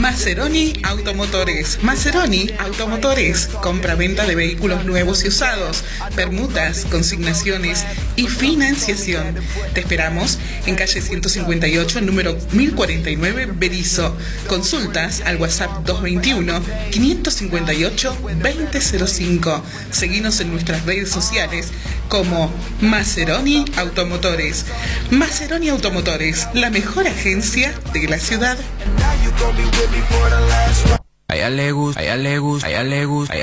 Maseroni Automotores. Maseroni Automotores. Compra-venta de vehículos nuevos y usados, permutas, consignaciones y financiación. Te esperamos en calle 158, número 1049, Berisso. Consultas al WhatsApp 221-558-2005. Seguinos en nuestras redes sociales como Maseroni Automotores. Maseroni Automotores, la mejor agencia de la ciudad. A ella le gusta,